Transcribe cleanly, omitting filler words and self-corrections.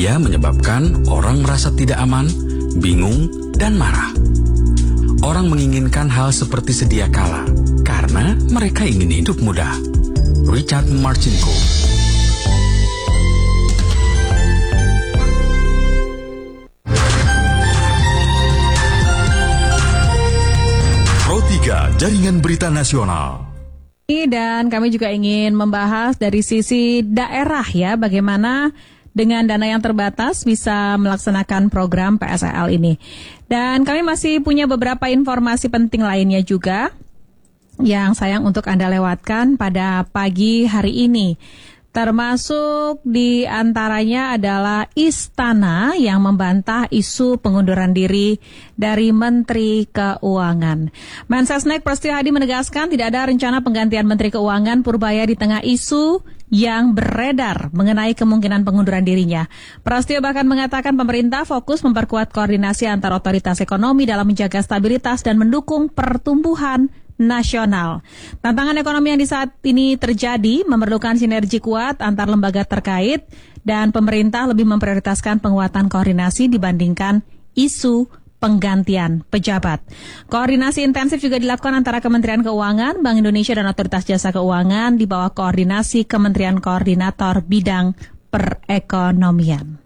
Ia menyebabkan orang merasa tidak aman, bingung, dan marah. Orang menginginkan hal seperti sedia kala karena mereka ingin hidup mudah. Richard Marcinko. Pro 3 Jaringan Berita Nasional. Dan kami juga ingin membahas dari sisi daerah ya, bagaimana dengan dana yang terbatas bisa melaksanakan program PSEL ini. Dan kami masih punya beberapa informasi penting lainnya juga yang sayang untuk Anda lewatkan pada pagi hari ini. Termasuk di antaranya adalah Istana yang membantah isu pengunduran diri dari Menteri Keuangan. Mensesnek Prasetyo Hadi menegaskan tidak ada rencana penggantian Menteri Keuangan Purbaya di tengah isu yang beredar mengenai kemungkinan pengunduran dirinya. Prasetyo bahkan mengatakan pemerintah fokus memperkuat koordinasi antar otoritas ekonomi dalam menjaga stabilitas dan mendukung pertumbuhan nasional. Tantangan ekonomi yang di saat ini terjadi memerlukan sinergi kuat antar lembaga terkait dan pemerintah lebih memprioritaskan penguatan koordinasi dibandingkan isu penggantian pejabat. Koordinasi intensif juga dilakukan antara Kementerian Keuangan, Bank Indonesia dan Otoritas Jasa Keuangan di bawah koordinasi Kementerian Koordinator Bidang Perekonomian.